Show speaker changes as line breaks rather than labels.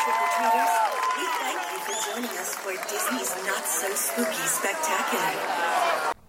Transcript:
trick-or-treaters. We thank you for joining us for Disney's Not So Spooky Spectacular.